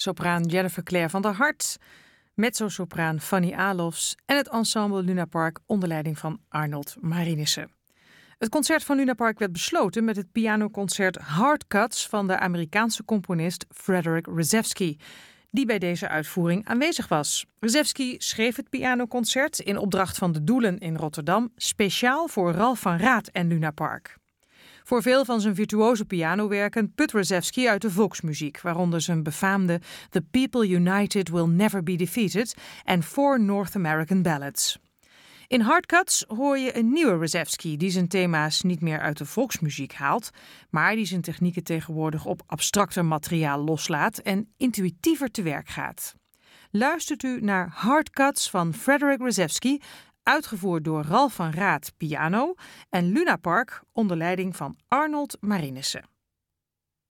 sopraan Jennifer Claire van der Hart, mezzosopraan Fanny Alofs en het ensemble Luna Park onder leiding van Arnold Marinissen. Het concert van Luna Park werd besloten met het pianoconcert Hard Cuts van de Amerikaanse componist Frederic Rzewski, die bij deze uitvoering aanwezig was. Rzewski schreef het pianoconcert in opdracht van de Doelen in Rotterdam speciaal voor Ralph van Raat en Luna Park. Voor veel van zijn virtuoze pianowerken put Rzewski uit de volksmuziek, waaronder zijn befaamde The People United Will Never Be Defeated en Four North American Ballads. In Hard Cuts hoor je een nieuwe Rzewski die zijn thema's niet meer uit de volksmuziek haalt, maar die zijn technieken tegenwoordig op abstracter materiaal loslaat en intuïtiever te werk gaat. Luistert u naar Hard Cuts van Frederic Rzewski, uitgevoerd door Ralph van Raat piano en Luna Park onder leiding van Arnold Marinissen.